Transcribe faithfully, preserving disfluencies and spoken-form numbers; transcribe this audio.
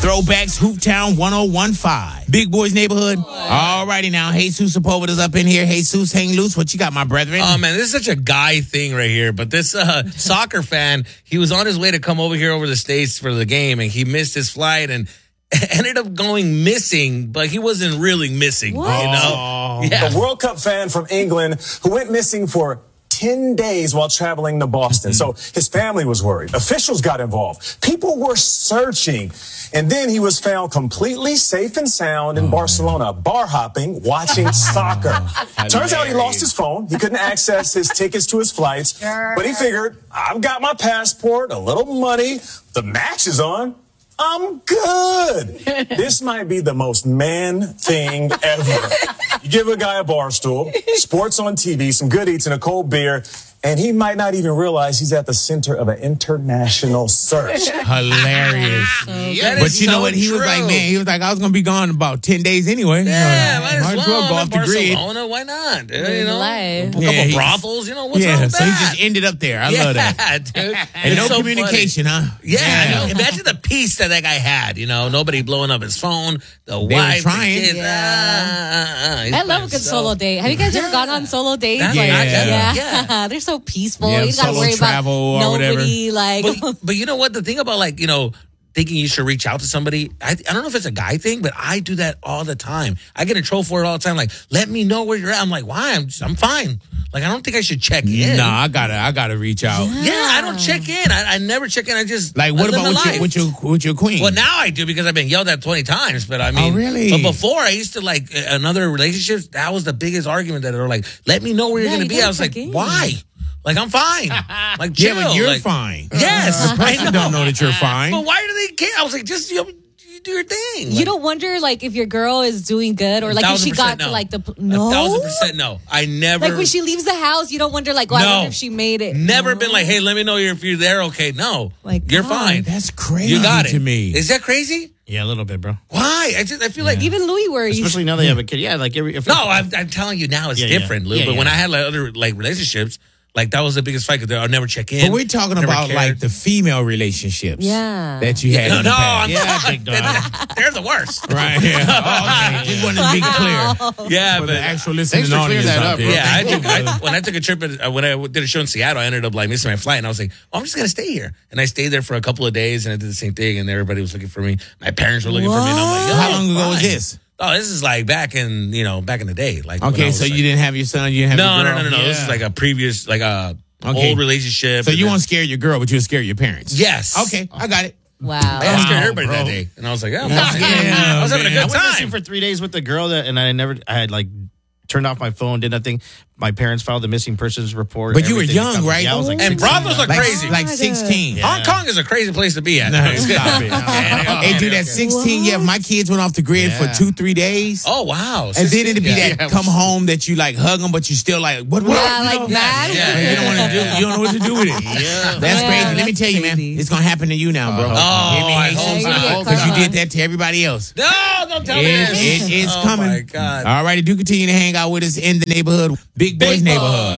Throwbacks, Hooptown one oh one point five. Big Boys Neighborhood. All righty now. Jesus Sepulveda's up in here. Jesus, hang loose. What you got, my brethren? Oh, man, this is such a guy thing right here. But this uh, soccer fan, he was on his way to come over here over the States for the game, and he missed his flight and ended up going missing, but he wasn't really missing. What? You know? Yeah. The World Cup fan from England who went missing for ten days while traveling to Boston. So his family was worried. Officials got involved. People were searching. And then he was found completely safe and sound in Barcelona, bar hopping, watching soccer. Turns out he lost his phone. He couldn't access his tickets to his flights. But he figured, I've got my passport, a little money, the match is on. I'm good. This might be the most man thing ever. You give a guy a bar stool, sports on T V, some good eats, and a cold beer, and he might not even realize he's at the center of an international search. Hilarious. That But is you know so what? He was true. like, man, he was like, I was going to be gone about ten days anyway. Yeah, Uh, might as well. go off the grid. Barcelona, why not? Uh, Living you know, life. a couple Yeah, he's- brothels, you know, what's wrong Yeah, with so he that? just ended up there. I yeah, love that. dude. And It's no so communication, funny. huh? Yeah, Yeah. I know. Imagine the peace that that guy had. You know, nobody blowing up his phone. The were wife, trying. the kids. Yeah. Ah, ah, ah. He's I love by a good himself. solo date. Have you guys ever gone on solo dates? That's Like, what I did. yeah. Yeah. They're so peaceful. Yeah, you don't gotta solo worry travel about or whatever. nobody. Like, But, but you know what? The thing about, like, you know, thinking you should reach out to somebody, I, I don't know if it's a guy thing, but I do that all the time. I get in trouble for it all the time. Like, let me know where you're at. I'm like, why? I'm, I'm fine. Like, I don't think I should check in. Nah, I gotta, I gotta reach out. Yeah, I don't check in. I, I never check in. I just Like, I what live about my with your, life. with your, with your queen? Well, now I do because I've been yelled at twenty times. But I mean, Oh, really? But before I used to like another relationships. That was the biggest argument that they were like, "Let me know where you're Yeah, going to you be." I gotta was like, check in. "Why?" Like, I'm fine. Like, yeah, chill. but you're like, fine. Yes, The person don't know that you're fine. But why do they care? I was like, just you, know, you do your thing. you Like, don't wonder, like, if your girl is doing good or, like, if thousand she got percent to, no. like, the. A No? thousand percent no. I never. Like, when she leaves the house, you don't wonder, like, well, I No. wonder if she made it. Never No. been like, hey, let me know if you're there. Okay, no, Like, you're God. fine. That's crazy You got it to me. Is that crazy? Yeah, a little bit, bro. Why? I just I feel like Even Louis worries. Especially now they have a kid. Yeah, like every. If no. I'm, I'm telling you now, it's Yeah, yeah. different, Lou. Yeah, but yeah. when I had like other like relationships, like that was the biggest fight because I'll never check in. But we're talking never about cared. like the female relationships. Yeah. That you had No, in the no, past. I'm Yeah, not. big dog. They're the worst. Right. Yeah. Oh, okay. Just wanted to be clear. Yeah, For but the actual listening Thanks for audience clearing that out up, there. bro. yeah, I Thank you, took, I, brother. when I took a trip, at, uh, when I did a show in Seattle, I ended up like missing my flight, and I was like, oh, I'm just gonna stay here. And I stayed there for a couple of days, and I did the same thing, and everybody was looking for me. My parents were looking for me, and I'm like, yo, How long ago was fine. this? Oh, this is like back in you know back in the day. Like when I Okay, was, so like- you didn't have your son, you didn't have no, your no, girl? no, no, no. This Yeah. is like a previous like a Okay. old relationship. So and you then- weren't scared of your girl, but you were scared of your parents? Yes. Okay, I got it. Wow. I was scared of Wow, everybody bro. that day, and I was like, yeah, I'm Yeah, fine. yeah, I was having a man. good I went missing time. for three days with the girl that, and I never, I had like turned off my phone, did nothing. My parents filed the missing persons report. But you were everything. young, right? Yeah, I was like And sixteen. brothels are Like, crazy. like sixteen. Hong Kong is a crazy place to be at. No, stop it. Hey, dude, at sixteen, yeah, if my kids went off the grid Yeah. for two, three days. Oh wow! And then it'd be Yeah. that come home that you like hug them, but you still like, what, what? Yeah, you like know? that. Yeah, Like, you don't want to do, you don't know what to do with it. Yeah. That's Yeah, crazy. Let me that's tell you, man, crazy. it's gonna happen to you now, bro. Oh, Hear me, I Jesus? hope so. Yeah, you get Because you karma. did that to everybody else. No, don't tell me It, this. it is oh coming. my God. All righty, do continue to hang out with us in the neighborhood, Big Boys Big Neighborhood.